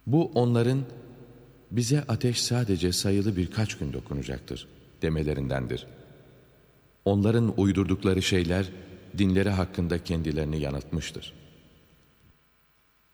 Bu onların bize ateş sadece sayılı birkaç gün dokunacaktır demelerindendir. Onların uydurdukları şeyler dinleri hakkında kendilerini yanıltmıştır.